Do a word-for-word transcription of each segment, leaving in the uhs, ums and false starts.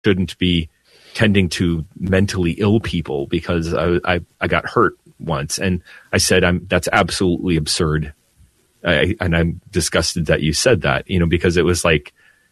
shouldn't be tending to mentally ill people because I, I, I got hurt once. And I said, I'm, that's absolutely absurd. I, and I'm disgusted that you said that, you know, because it was like,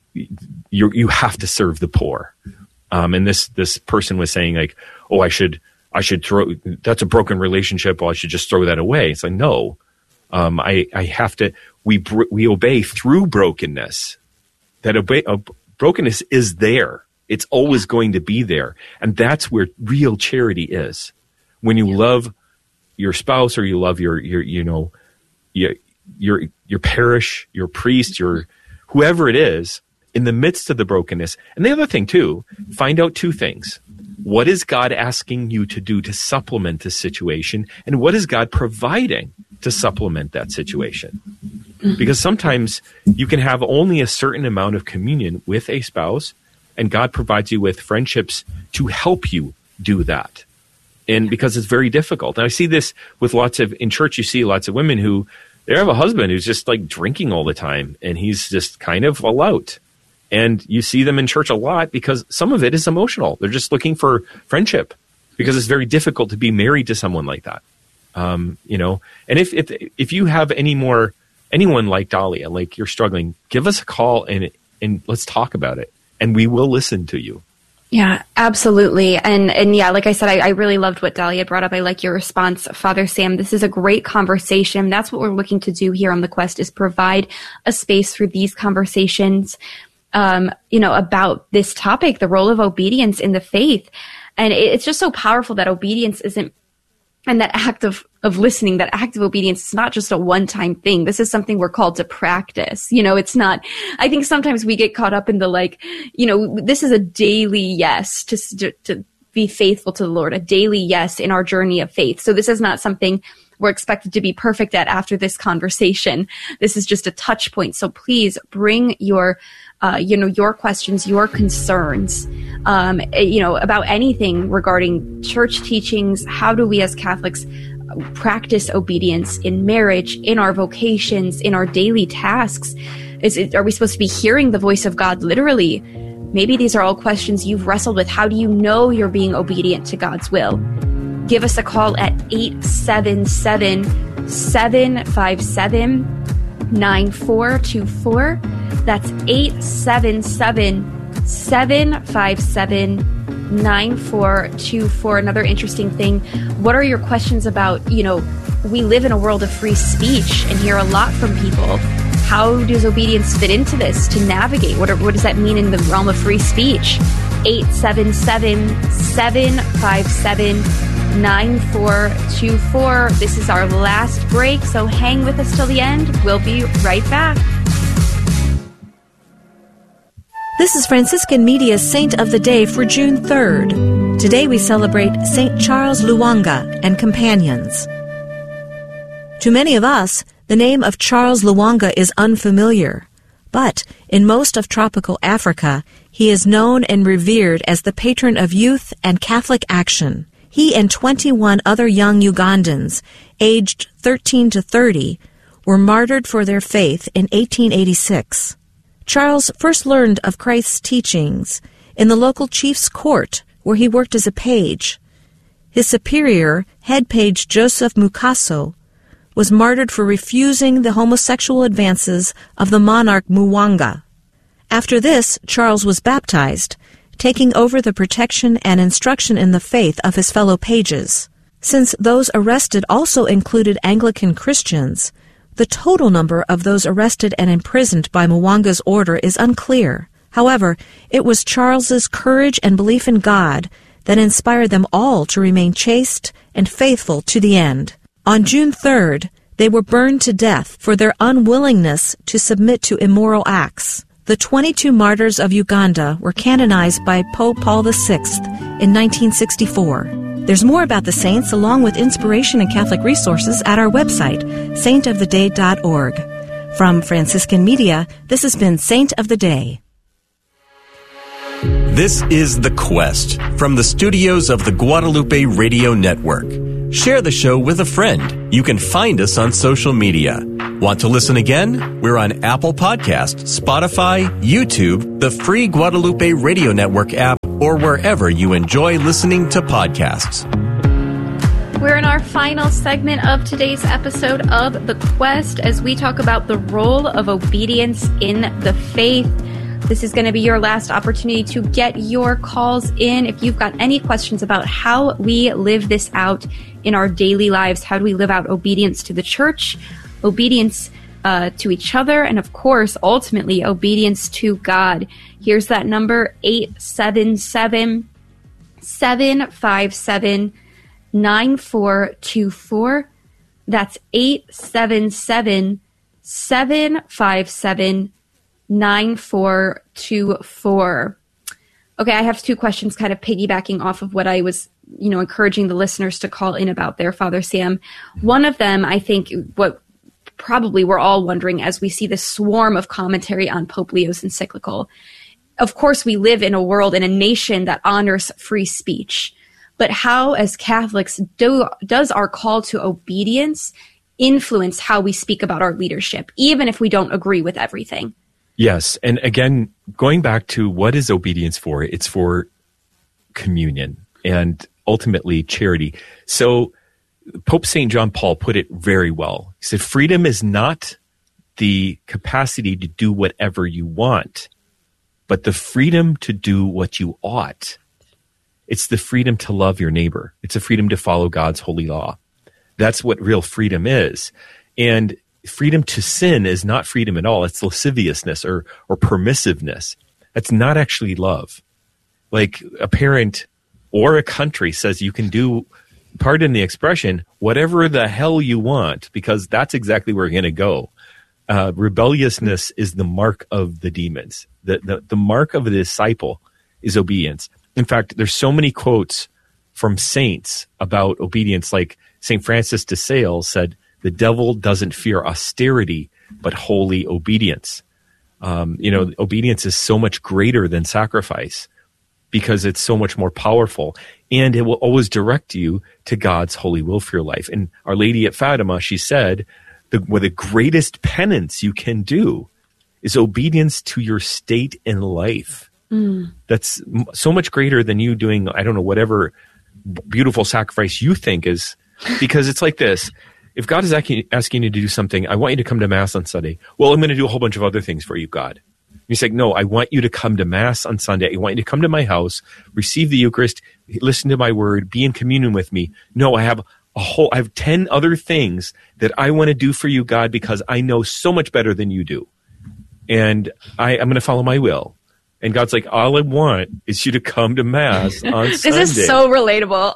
you you have to serve the poor. Um, and this, this person was saying like, oh, I should, I should throw, that's a broken relationship. Well, I should just throw that away. It's like, no, um, I, I have to, we, we obey through brokenness. That obey, uh, brokenness is there. It's always going to be there. And that's where real charity is. When you yeah. love your spouse or you love your, your, you know, your, your, your parish, your priest, your, whoever it is, in the midst of the brokenness. And the other thing too, find out two things. What is God asking you to do to supplement this situation? And what is God providing to supplement that situation? Because sometimes you can have only a certain amount of communion with a spouse, and God provides you with friendships to help you do that. And because it's very difficult. And I see this with lots of, in church, you see lots of women who, they have a husband who's just like drinking all the time, and he's just kind of a lout. And you see them in church a lot because some of it is emotional. They're just looking for friendship because it's very difficult to be married to someone like that. Um, you know, and if, if, if you have any more, anyone like Dahlia, like you're struggling, give us a call and, and let's talk about it, and we will listen to you. Yeah, absolutely. And, and yeah, like I said, I, I really loved what Dahlia brought up. I like your response, Father Sam. This is a great conversation. That's what we're looking to do here on The Quest, is provide a space for these conversations, um, you know, about this topic, the role of obedience in the faith. And it, it's just so powerful that obedience isn't, and that act of, of listening, that act of obedience is not just a one-time thing. This is something we're called to practice. You know, it's not, I think sometimes we get caught up in the like, you know, this is a daily yes to, to, to be faithful to the Lord, a daily yes in our journey of faith. So this is not something we're expected to be perfect at after this conversation. This is just a touch point. So please bring your Uh, you know, your questions, your concerns, um, you know, about anything regarding church teachings. How do we as Catholics practice obedience in marriage, in our vocations, in our daily tasks? Is it, are we supposed to be hearing the voice of God literally? Maybe these are all questions you've wrestled with. How do you know you're being obedient to God's will? Give us a call at eight seven seven, seven five seven, nine four two four. That's eight seven seven, seven five seven, nine four two four. Another interesting thing, what are your questions about, you know, we live in a world of free speech and hear a lot from people. How does obedience fit into this to navigate? What, are, what does that mean in the realm of free speech? eight seven seven, seven five seven, nine four two four. This is our last break, so hang with us till the end. We'll be right back. This is Franciscan Media's Saint of the Day for June third. Today we celebrate Saint Charles Lwanga and companions. To many of us, the name of Charles Lwanga is unfamiliar, but in most of tropical Africa, he is known and revered as the patron of youth and Catholic action. He and twenty-one other young Ugandans, aged thirteen to thirty, were martyred for their faith in eighteen eighty-six. Charles first learned of Christ's teachings in the local chief's court, where he worked as a page. His superior, head page Joseph Mukaso, was martyred for refusing the homosexual advances of the monarch Mwanga. After this, Charles was baptized, taking over the protection and instruction in the faith of his fellow pages. Since those arrested also included Anglican Christians, the total number of those arrested and imprisoned by Mwanga's order is unclear. However, it was Charles's courage and belief in God that inspired them all to remain chaste and faithful to the end. On June third, they were burned to death for their unwillingness to submit to immoral acts. The twenty-two martyrs of Uganda were canonized by Pope Paul the Sixth in nineteen sixty-four. There's more about the saints along with inspiration and Catholic resources at our website, saint of the day dot org. From Franciscan Media, this has been Saint of the Day. This is The Quest from the studios of the Guadalupe Radio Network. Share the show with a friend. You can find us on social media. Want to listen again? We're on Apple Podcasts, Spotify, YouTube, the free Guadalupe Radio Network app, or wherever you enjoy listening to podcasts. We're in our final segment of today's episode of The Quest as we talk about the role of obedience in the faith. This is going to be your last opportunity to get your calls in. If you've got any questions about how we live this out in our daily lives, how do we live out obedience to the church, obedience uh, to each other, and of course, ultimately, obedience to God. Here's that number, eight seven seven, seven five seven, nine four two four. That's eight seven seven, seven five seven, nine four two four. Okay, I have two questions kind of piggybacking off of what I was, you know, encouraging the listeners to call in about there, Father Sam. One of them, I think, what probably we're all wondering as we see the swarm of commentary on Pope Leo's encyclical. Of course, we live in a world, in a nation that honors free speech. But how, as Catholics, do, does our call to obedience influence how we speak about our leadership, even if we don't agree with everything? Yes. And again, going back to what is obedience for? It's for communion and ultimately charity. So Pope Saint John Paul put it very well. He said, freedom is not the capacity to do whatever you want, but the freedom to do what you ought. It's the freedom to love your neighbor. It's a freedom to follow God's holy law. That's what real freedom is. And freedom to sin is not freedom at all. It's lasciviousness or, or permissiveness. That's not actually love. Like a parent or a country says you can do, pardon the expression, whatever the hell you want, because that's exactly where you're going to go. Uh, rebelliousness is the mark of the demons. The, the, the mark of a disciple is obedience. In fact, there's so many quotes from saints about obedience, like Saint Francis de Sales said, the devil doesn't fear austerity, but holy obedience. Um, you know, obedience is so much greater than sacrifice because it's so much more powerful, and it will always direct you to God's holy will for your life. And Our Lady at Fatima, she said, the, well, the greatest penance you can do is obedience to your state in life. Mm. That's so much greater than you doing, I don't know, whatever beautiful sacrifice you think is, because it's like this. If God is asking, asking you to do something, I want you to come to Mass on Sunday. Well, I'm going to do a whole bunch of other things for you, God. You say, no, I want you to come to Mass on Sunday. I want you to come to my house, receive the Eucharist, listen to my word, be in communion with me. No, I have a whole, I have ten other things that I want to do for you, God, because I know so much better than you do. And I, I'm going to follow my will. And God's like, all I want is you to come to Mass on this Sunday. This is so relatable.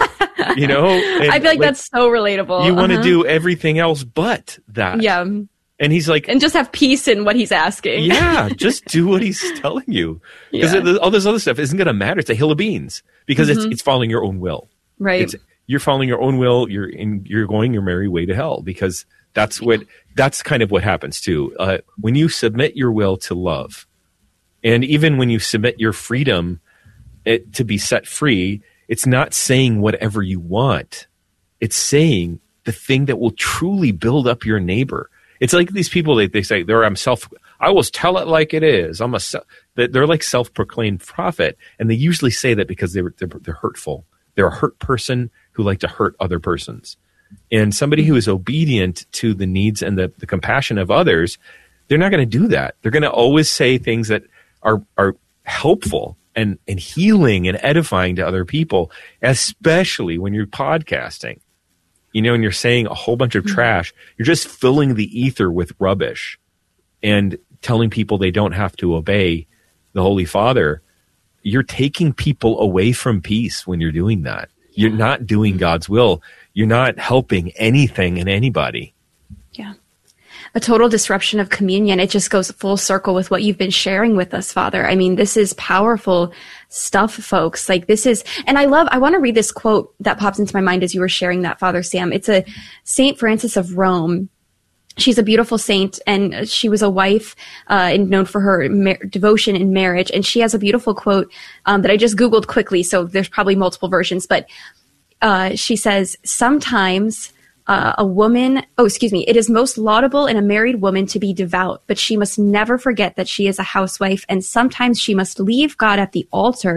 You know? And I feel like, like that's so relatable. You want to uh-huh. do everything else but that. Yeah. And he's like... And just have peace in what he's asking. Yeah, just do what he's telling you. Because yeah. all this other stuff isn't going to matter. It's a hill of beans. Because mm-hmm. it's it's following your own will. Right. It's, you're following your own will. You're in, you're going your merry way to hell. Because that's what that's kind of what happens too. Uh, when you submit your will to love, and even when you submit your freedom it, to be set free, it's not saying whatever you want. It's saying the thing that will truly build up your neighbor. It's like these people, they, they say, they're, I'm self, I will tell it like it is. I'm a, they're like self-proclaimed prophet. And they usually say that because they're, they're, they're hurtful. They're a hurt person who like to hurt other persons. And somebody who is obedient to the needs and the, the compassion of others, they're not going to do that. They're going to always say things that are, are helpful and, and healing and edifying to other people, especially when you're podcasting. You know, and you're saying a whole bunch of trash. You're just filling the ether with rubbish and telling people they don't have to obey the Holy Father. You're taking people away from peace when you're doing that. You're not doing God's will. You're not helping anything and anybody. Yeah. A total disruption of communion. It just goes full circle with what you've been sharing with us, Father. I mean, this is powerful stuff, folks. Like this is, and I love, I want to read this quote that pops into my mind as you were sharing that, Father Sam. It's a Saint Francis of Rome. She's a beautiful saint, and she was a wife uh, and known for her mar- devotion in marriage. And she has a beautiful quote um, that I just Googled quickly, so there's probably multiple versions. But uh, she says, sometimes uh, a woman, oh, excuse me, it is most laudable in a married woman to be devout, but she must never forget that she is a housewife, and sometimes she must leave God at the altar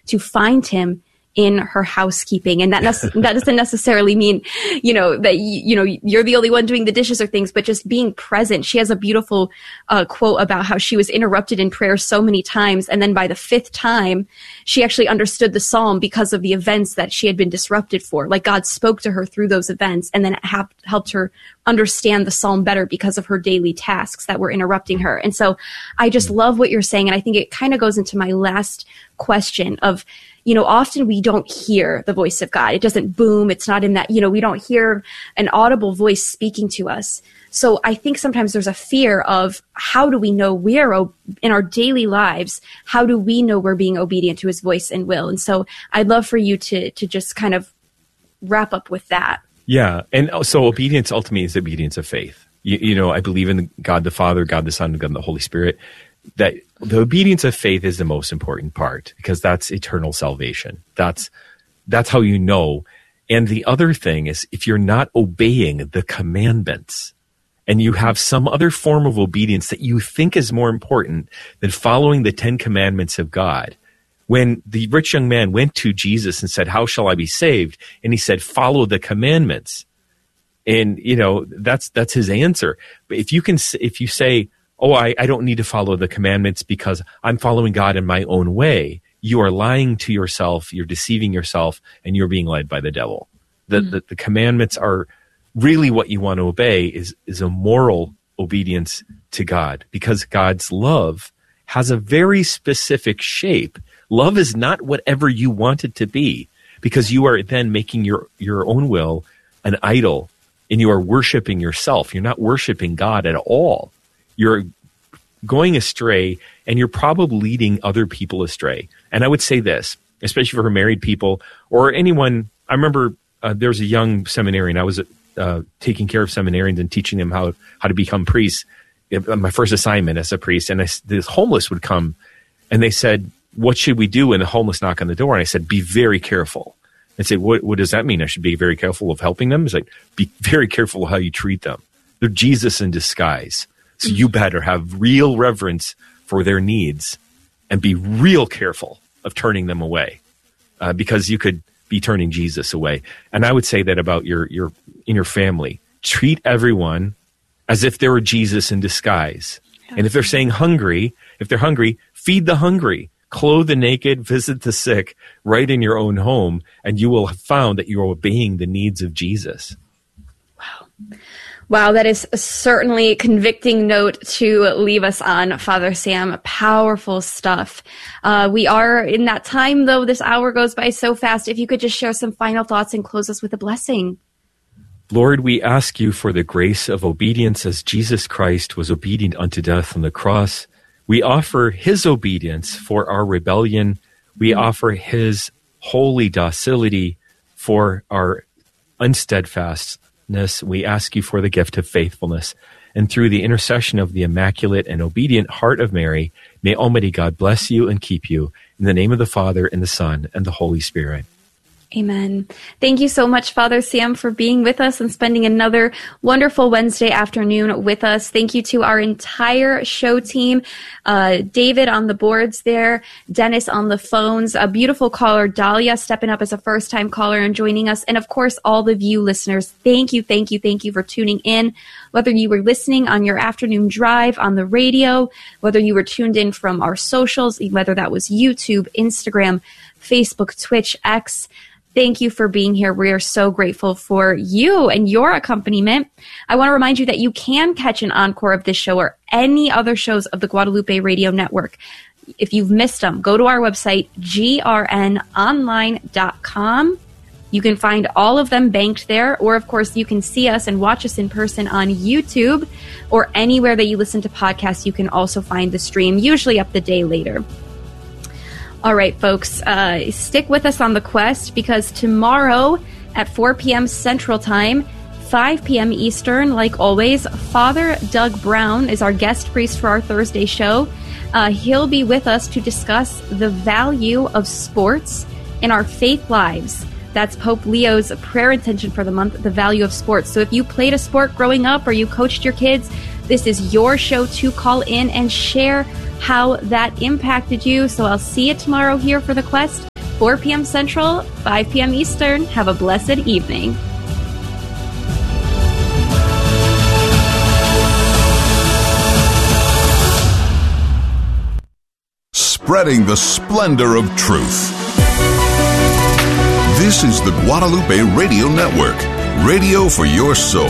to find him in her housekeeping. And that nece- that doesn't necessarily mean, you know, that, you, you know, you're the only one doing the dishes or things, but just being present. She has a beautiful uh, quote about how she was interrupted in prayer so many times. And then by the fifth time, she actually understood the psalm because of the events that she had been disrupted for. Like God spoke to her through those events, and then it ha- helped her understand the psalm better because of her daily tasks that were interrupting her. And so I just love what you're saying. And I think it kind of goes into my last question of, you know, often we don't hear the voice of God. It doesn't boom. It's not in that, you know, we don't hear an audible voice speaking to us. So I think sometimes there's a fear of, how do we know we're o- in our daily lives? How do we know we're being obedient to his voice and will? And so I'd love for you to, to just kind of wrap up with that. Yeah. And so obedience ultimately is obedience of faith. You, you know, I believe in God the Father, God the Son, God the Holy Spirit. That the obedience of faith is the most important part, because that's eternal salvation. That's that's how you know. And the other thing is, if you're not obeying the commandments and you have some other form of obedience that you think is more important than following the Ten Commandments of God. When the rich young man went to Jesus and said, "How shall I be saved?" and he said, "Follow the commandments." And, you know, that's that's his answer. But if you can, if you say, oh, I, I don't need to follow the commandments because I'm following God in my own way, you are lying to yourself, you're deceiving yourself, and you're being led by the devil. The, mm-hmm. the, the commandments are really what you want to obey is, is a moral obedience to God, because God's love has a very specific shape. Love is not whatever you want it to be, because you are then making your, your own will an idol, and you are worshiping yourself. You're not worshiping God at all. You're going astray, and you're probably leading other people astray. And I would say this, especially for married people or anyone. I remember uh, there was a young seminarian. I was uh, taking care of seminarians and teaching them how, how to become priests. My first assignment as a priest. And I, this homeless would come, and they said, "What should we do?" And the homeless knock on the door. And I said, "Be very careful." I said, what, what does that mean? I should be very careful of helping them? It's like, be very careful of how you treat them. They're Jesus in disguise. So you better have real reverence for their needs and be real careful of turning them away, uh, because you could be turning Jesus away. And I would say that about your, your, in your family. Treat everyone as if they were Jesus in disguise. And if they're saying hungry, if they're hungry, feed the hungry, clothe the naked, visit the sick right in your own home, and you will have found that you're obeying the needs of Jesus. Wow. Wow, that is certainly a convicting note to leave us on, Father Sam. Powerful stuff. Uh, we are in that time, though. This hour goes by so fast. If you could just share some final thoughts and close us with a blessing. Lord, we ask you for the grace of obedience as Jesus Christ was obedient unto death on the cross. We offer his obedience for our rebellion. We offer his holy docility for our unsteadfastness. We ask you for the gift of faithfulness. And through the intercession of the immaculate and obedient heart of Mary, may Almighty God bless you and keep you. In the name of the Father, and the Son, and the Holy Spirit. Amen. Thank you so much, Father Sam, for being with us and spending another wonderful Wednesday afternoon with us. Thank you to our entire show team, uh, David on the boards there, Dennis on the phones, a beautiful caller, Dahlia, stepping up as a first-time caller and joining us, and of course, all of you listeners. Thank you, thank you, thank you for tuning in. Whether you were listening on your afternoon drive on the radio, whether you were tuned in from our socials, whether that was YouTube, Instagram, Facebook, Twitch, X. Thank you for being here. We are so grateful for you and your accompaniment. I want to remind you that you can catch an encore of this show or any other shows of the Guadalupe Radio Network. If you've missed them, go to our website, G R N online dot com. You can find all of them banked there, or of course you can see us and watch us in person on YouTube, or anywhere that you listen to podcasts. You can also find the stream, usually up the day later. All right, folks, uh, stick with us on the quest, because tomorrow at four p.m. Central Time, five p.m. Eastern, like always, Father Doug Brown is our guest priest for our Thursday show. Uh, he'll be with us to discuss the value of sports in our faith lives. That's Pope Leo's prayer intention for the month, the value of sports. So if you played a sport growing up or you coached your kids, this is your show to call in and share how that impacted you. So I'll see you tomorrow here for The Quest. four p.m. Central, five p.m. Eastern. Have a blessed evening. Spreading the splendor of truth. This is the Guadalupe Radio Network, radio for your soul.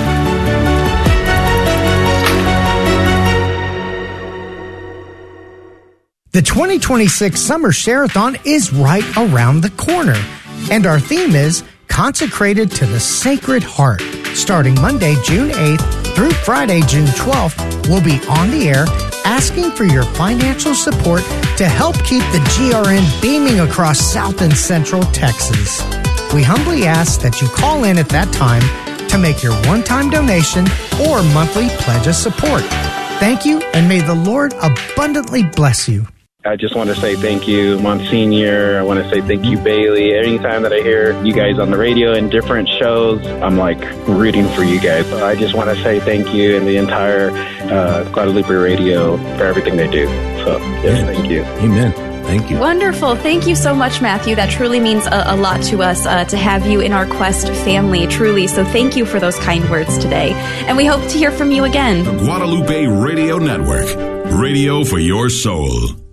The twenty twenty-six Summer Share-a-thon is right around the corner, and our theme is Consecrated to the Sacred Heart. Starting Monday, June eighth through Friday, June twelfth, we'll be on the air asking for your financial support to help keep the G R N beaming across South and Central Texas. We humbly ask that you call in at that time to make your one-time donation or monthly pledge of support. Thank you, and may the Lord abundantly bless you. I just want to say thank you, Monsignor. I want to say thank you, Bailey. Anytime that I hear you guys on the radio in different shows, I'm like rooting for you guys. I just want to say thank you and the entire uh, Guadalupe Radio for everything they do. So, yes, thank you. Amen. Thank you. Wonderful. Thank you so much, Matthew. That truly means a, a lot to us uh, to have you in our Quest family, truly. So thank you for those kind words today. And we hope to hear from you again. The Guadalupe Radio Network, radio for your soul.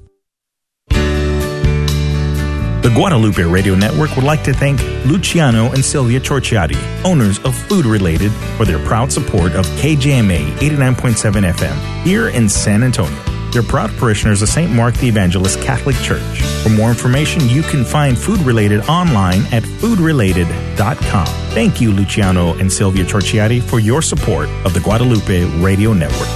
The Guadalupe Radio Network would like to thank Luciano and Sylvia Torchiati, owners of Food Related, for their proud support of K J M A eighty-nine point seven F M here in San Antonio. They're proud parishioners of Saint Mark the Evangelist Catholic Church. For more information, you can find Food Related online at food related dot com. Thank you, Luciano and Sylvia Torchiati, for your support of the Guadalupe Radio Network.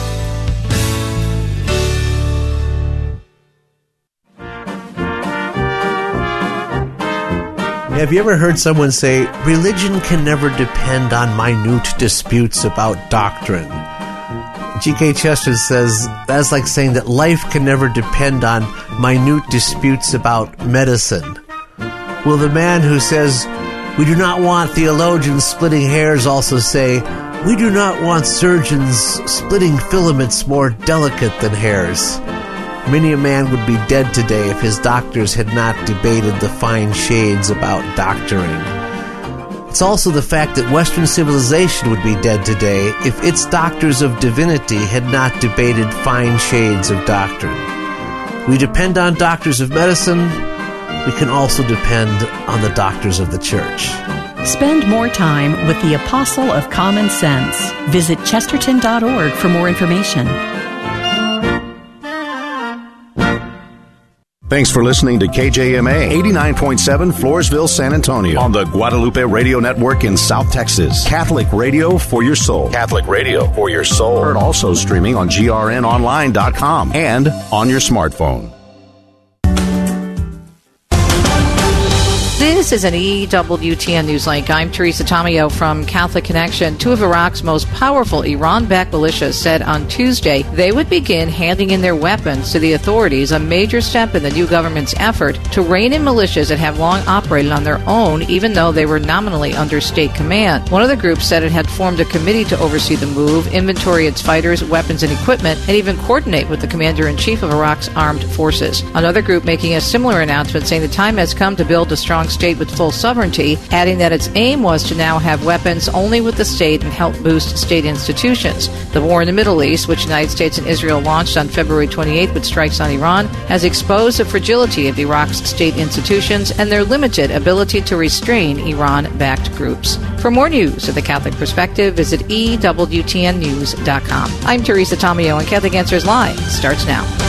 Have you ever heard someone say, religion can never depend on minute disputes about doctrine? G K Chesterton says, that's like saying that life can never depend on minute disputes about medicine. Will the man who says, we do not want theologians splitting hairs also say, we do not want surgeons splitting filaments more delicate than hairs? Many a man would be dead today if his doctors had not debated the fine shades about doctoring. It's also the fact that Western civilization would be dead today if its doctors of divinity had not debated fine shades of doctrine. We depend on doctors of medicine. We can also depend on the doctors of the church. Spend more time with the Apostle of Common Sense. Visit chesterton dot org for more information. Thanks for listening to K J M A eighty-nine point seven Floresville, San Antonio on the Guadalupe Radio Network in South Texas. Catholic radio for your soul. Catholic radio for your soul. Heard also streaming on G R N online dot com and on your smartphone. This is an E W T N Newslink. I'm Teresa Tomeo from Catholic Connection. Two of Iraq's most powerful Iran-backed militias said on Tuesday they would begin handing in their weapons to the authorities, a major step in the new government's effort to rein in militias that have long operated on their own, even though they were nominally under state command. One of the groups said it had formed a committee to oversee the move, inventory its fighters, weapons, and equipment, and even coordinate with the commander-in-chief of Iraq's armed forces. Another group making a similar announcement saying the time has come to build a strong state with full sovereignty, adding that its aim was to now have weapons only with the state and help boost state institutions. The war in the Middle East, which the United States and Israel launched on February twenty-eighth with strikes on Iran, has exposed the fragility of Iraq's state institutions and their limited ability to restrain Iran-backed groups. For more news of the Catholic perspective, visit E W T N news dot com. I'm Teresa Tomeo, and Catholic Answers Live starts now.